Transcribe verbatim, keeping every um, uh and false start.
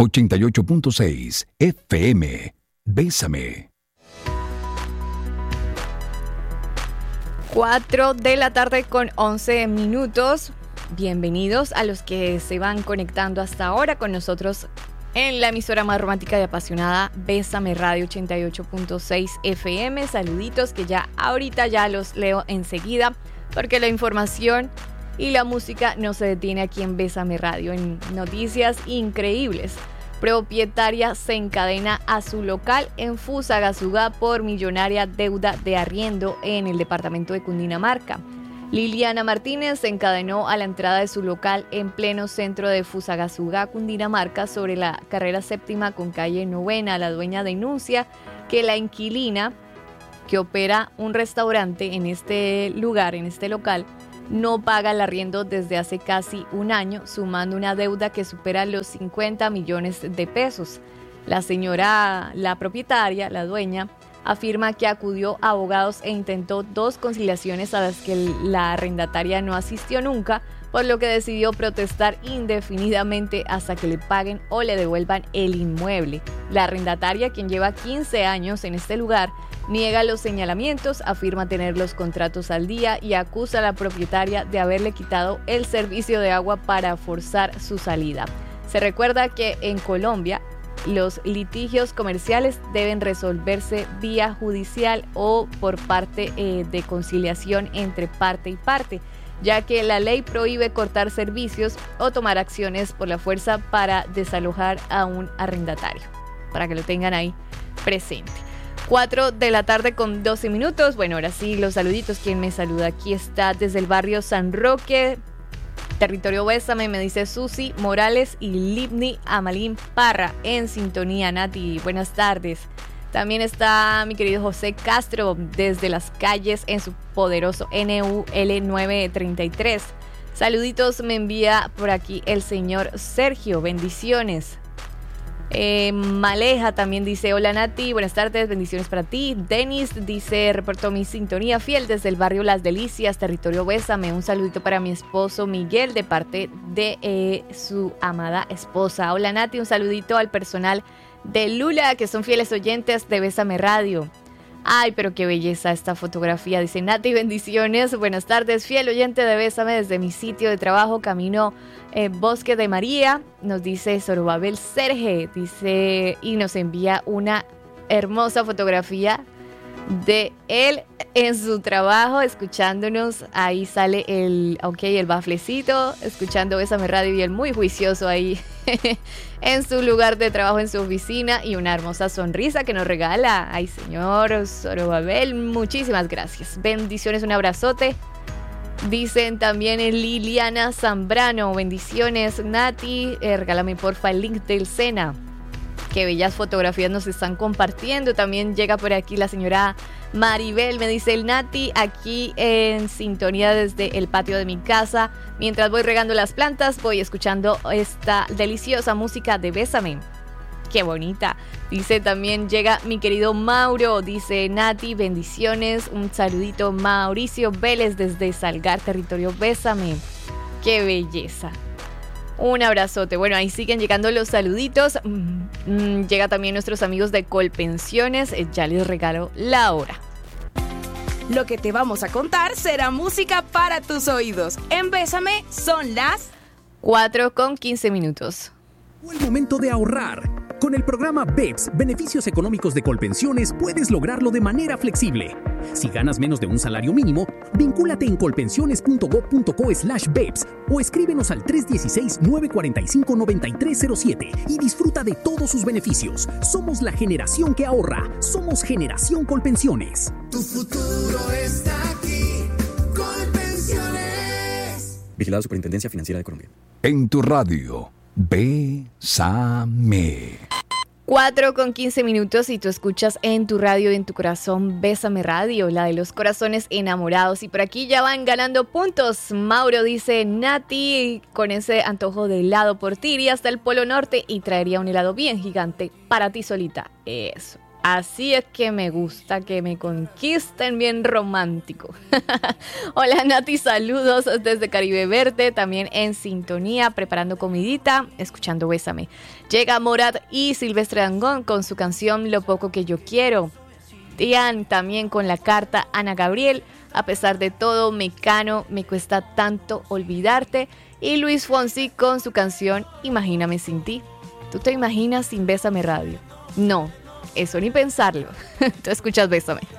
ochenta y ocho punto seis F M. Bésame. cuatro de la tarde con once minutos. Bienvenidos a los que se van conectando hasta ahora con nosotros en la emisora más romántica y apasionada, Bésame Radio ochenta y ocho punto seis F M. Saluditos que ya ahorita ya los leo enseguida, porque la información y la música no se detiene aquí en Bésame Radio. En noticias increíbles, propietaria se encadena a su local en Fusagasugá por millonaria deuda de arriendo en el departamento de Cundinamarca. Liliana Martínez se encadenó a la entrada de su local en pleno centro de Fusagasugá, Cundinamarca, sobre la carrera séptima con calle novena. La dueña denuncia que la inquilina, que opera un restaurante en este lugar, en este local, no paga el arriendo desde hace casi un año, sumando una deuda que supera los cincuenta millones de pesos. La señora, la propietaria, la dueña, afirma que acudió a abogados e intentó dos conciliaciones a las que la arrendataria no asistió nunca, por lo que decidió protestar indefinidamente hasta que le paguen o le devuelvan el inmueble. La arrendataria, quien lleva quince años en este lugar, niega los señalamientos, afirma tener los contratos al día y acusa a la propietaria de haberle quitado el servicio de agua para forzar su salida. Se recuerda que en Colombia los litigios comerciales deben resolverse vía judicial o por parte eh, de conciliación entre parte y parte, ya que la ley prohíbe cortar servicios o tomar acciones por la fuerza para desalojar a un arrendatario, para que lo tengan ahí presente. cuatro de la tarde con doce minutos. Bueno, ahora sí, los saluditos. ¿Quién me saluda? Aquí está desde el barrio San Roque, territorio Bésame, me dice Susi Morales y Libni Amalín Parra en sintonía. Nati, buenas tardes. También está mi querido José Castro desde las calles en su poderoso N U L nueve treinta y tres. Saluditos me envía por aquí el señor Sergio, bendiciones. Eh, Maleja también dice: hola Nati, buenas tardes, bendiciones para ti. Denis dice: reportó mi sintonía fiel desde el barrio Las Delicias, territorio Bésame. Un saludito para mi esposo Miguel de parte de eh, su amada esposa. Hola Nati, un saludito al personal de Lula, que son fieles oyentes de Bésame Radio. Ay, pero qué belleza esta fotografía. Dice Nati, bendiciones, buenas tardes, fiel oyente de Bésame desde mi sitio de trabajo, camino eh, Bosque de María. Nos dice Zorobabel Serge, dice, y nos envía una hermosa fotografía de él en su trabajo, escuchándonos. Ahí sale el, ok, el baflecito, escuchando Bésame Radio, y él muy juicioso ahí en su lugar de trabajo, en su oficina, y una hermosa sonrisa que nos regala. Ay, señor Zorobabel, muchísimas gracias. Bendiciones, un abrazote. Dicen también en Liliana Zambrano, bendiciones Nati, eh, regálame porfa el link del Sena. Qué bellas fotografías nos están compartiendo. También llega por aquí la señora Maribel, me dice el Nati, aquí en sintonía desde el patio de mi casa. Mientras voy regando las plantas, voy escuchando esta deliciosa música de Bésame. Qué bonita. Dice también, llega mi querido Mauro, dice Nati, bendiciones. Un saludito Mauricio Vélez desde Salgar, territorio Bésame. Qué belleza. Un abrazote. Bueno, ahí siguen llegando los saluditos. Mm, llega también nuestros amigos de Colpensiones. Eh, ya les regalo la hora. Lo que te vamos a contar será música para tus oídos. En Bésame son las cuatro con quince minutos. Fue el momento de ahorrar. Con el programa B E P S, Beneficios Económicos de Colpensiones, puedes lograrlo de manera flexible. Si ganas menos de un salario mínimo, vincúlate en colpensiones.gov.co slash BEPS o escríbenos al tres uno seis, nueve cuatro cinco, nueve tres cero siete y disfruta de todos sus beneficios. Somos la generación que ahorra. Somos Generación Colpensiones. Tu futuro está aquí. Colpensiones. Vigilado Superintendencia Financiera de Colombia. En tu radio, Bésame. cuatro con quince minutos y tú escuchas en tu radio y en tu corazón Bésame Radio, la de los corazones enamorados. Y por aquí ya van ganando puntos. Mauro dice, Nati, con ese antojo de helado por ti, iría hasta el Polo Norte y traería un helado bien gigante para ti solita. Eso. Así es que me gusta que me conquisten bien romántico. Hola Nati, saludos desde Caribe Verde, también en sintonía, preparando comidita, escuchando Bésame. Llega Morat y Silvestre Dangond con su canción Lo poco que yo quiero. Tian también con la carta Ana Gabriel, a pesar de todo, Mecano, me cuesta tanto olvidarte. Y Luis Fonsi con su canción Imagíname sin ti. ¿Tú te imaginas sin Bésame Radio? No. Eso ni pensarlo. Tú escuchas Bésame.